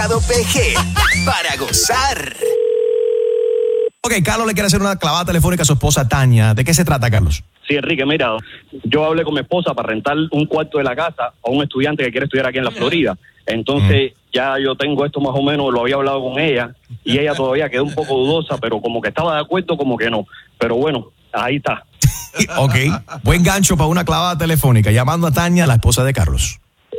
Pecado PG para gozar. Ok, Carlos le quiere hacer una clavada telefónica a su esposa Tania. ¿De qué se trata, Carlos? Sí, Enrique, mira, yo hablé con mi esposa para rentar un cuarto de la casa a un estudiante que quiere estudiar aquí en la Florida. Entonces, ya yo tengo esto más o menos, lo había hablado con ella, y ella todavía quedó un poco dudosa, pero como que estaba de acuerdo, como que no. Pero bueno, ahí está. Ok, buen gancho para una clavada telefónica. Llamando a Tania, la esposa de Carlos.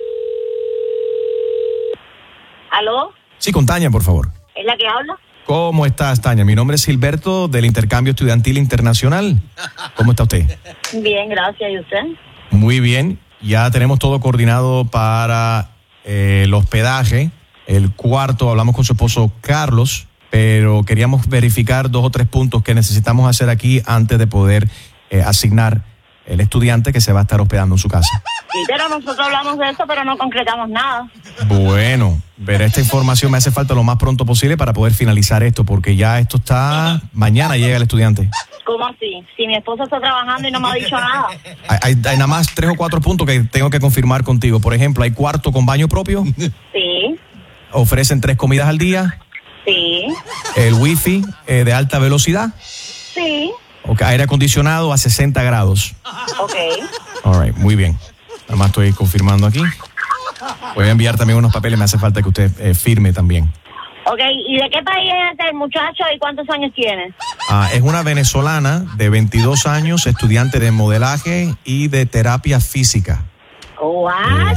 ¿Aló? Sí, con Tania, por favor. ¿Es la que habla? ¿Cómo estás, Tania? Mi nombre es Gilberto, del Intercambio Estudiantil Internacional. ¿Cómo está usted? Bien, gracias. ¿Y usted? Muy bien. Ya tenemos todo coordinado para el hospedaje, el cuarto. Hablamos con su esposo Carlos, pero queríamos verificar 2 o 3 puntos que necesitamos hacer aquí antes de poder asignar el estudiante que se va a estar hospedando en su casa. Sí, pero nosotros hablamos de eso, pero no concretamos nada. Bueno, verá, esta información me hace falta lo más pronto posible para poder finalizar esto, porque ya esto está... Mañana llega el estudiante. ¿Cómo así? Si mi esposa está trabajando y no me ha dicho nada. Hay nada más 3 o 4 puntos que tengo que confirmar contigo. Por ejemplo, ¿hay cuarto con baño propio? Sí. ¿Ofrecen 3 comidas al día? Sí. ¿El wifi de alta velocidad? Sí. Okay, aire acondicionado a 60 grados. Ok. All right, muy bien. Nada más estoy confirmando aquí. Voy a enviar también unos papeles, me hace falta que usted firme también. Ok, ¿y de qué país es el muchacho y cuántos años tiene? Es una venezolana de 22 años, estudiante de modelaje y de terapia física. ¿What?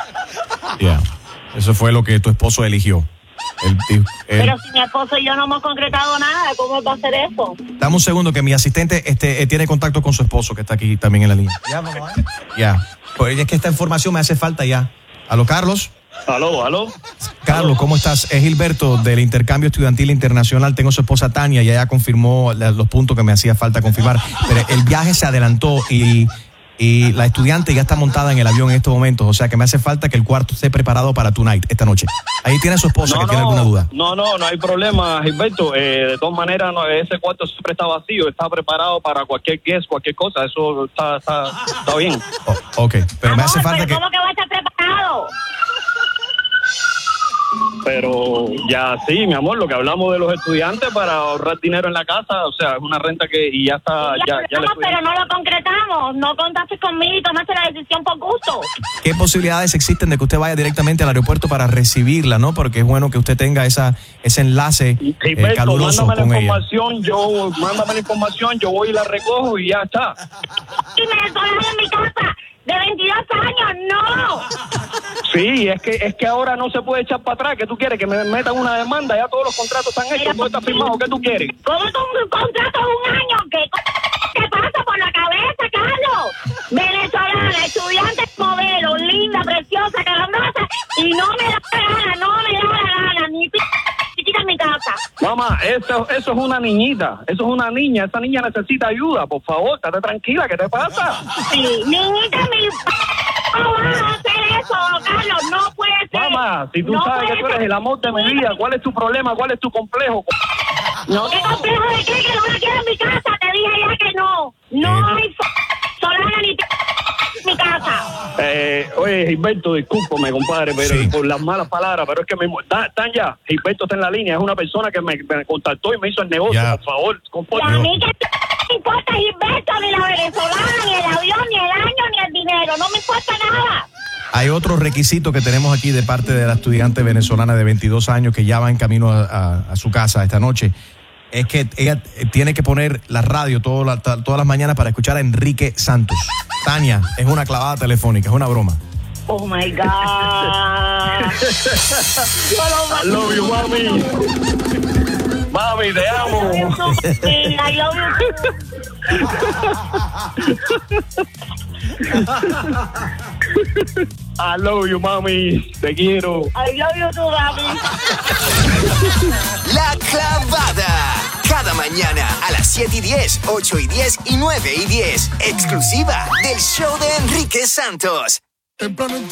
Yeah. Eso fue lo que tu esposo eligió. Pero si mi esposo y yo no hemos concretado nada, ¿cómo va a hacer eso? Dame un segundo que mi asistente tiene contacto con su esposo que está aquí también en la línea. Ya. Pues es que esta información me hace falta ya. ¿Aló, Carlos? Aló. Carlos, ¿cómo estás? Es Gilberto del Intercambio Estudiantil Internacional. Tengo a su esposa Tania y ella confirmó los puntos que me hacía falta confirmar. Pero el viaje se adelantó y la estudiante ya está montada en el avión en estos momentos. O sea que me hace falta que el cuarto esté preparado para tonight, esta noche. Ahí tiene a su esposa que tiene alguna duda. No hay problema, Gilberto. De todas maneras, ese cuarto siempre está vacío. Está preparado para cualquier guest, cualquier cosa. Eso está bien. Ok, pero me hace falta que... ¿Cómo que va a estar preparado? Pero ya sí, mi amor, lo que hablamos de los estudiantes para ahorrar dinero en la casa, o sea, es una renta que y ya está, ya pero no lo concretamos, no contaste conmigo y tomaste la decisión por gusto. ¿Qué posibilidades existen de que usted vaya directamente al aeropuerto para recibirla, no? Porque es bueno que usted tenga ese enlace caluroso con ella. Mándame la información, yo voy y la recojo y ya está. Y me desolan en mi casa de 22 años, no. Sí, es que ahora no se puede echar para atrás. ¿Qué tú quieres? Que me metan una demanda. Ya todos los contratos están hechos, todo está firmado. ¿Qué tú quieres? ¿Cómo tú un contrato de 1 año? ¿Qué pasa por la cabeza, Carlos? Venezolana, estudiante, modelo, linda, preciosa, carambosa, y no me da la gana, ni chiquita en mi casa. Mamá, eso es una niñita, eso es una niña, esa niña necesita ayuda, por favor, estate tranquila, ¿qué te pasa? Sí, niñita, ¿cómo vas a hacer eso, Carlos? No puede ser. Mamá, si tú sabes que tú eres el amor de mi vida, ¿cuál es tu problema? ¿Cuál es tu complejo? No. ¿Qué complejo de qué? Que no la quiero en mi casa, te dije ya que no. No hay solana ni en mi casa. Oye, Gilberto, discúlpame, compadre, pero sí, por las malas palabras, pero es que Tanya, Gilberto está en la línea, es una persona que me contactó y me hizo el negocio, por favor, compórtate. Y a mí que me importa Gilberto, ni la venezolana, ni el avión, ni el año, ni el dinero, no me importa nada. Hay otro requisito que tenemos aquí de parte de la estudiante venezolana de 22 años que ya va en camino a su casa esta noche. Es que ella tiene que poner la radio todas las mañanas para escuchar a Enrique Santos. Tania, es una clavada telefónica, es una broma. Oh my God. I love you, mami. Mami, te amo. I love you. I love you, mami. Te quiero. I love you too, mami. La clavada. Cada mañana a las 7:10, 8:10 y 9:10. Exclusiva del show de Enrique Santos. Temprano en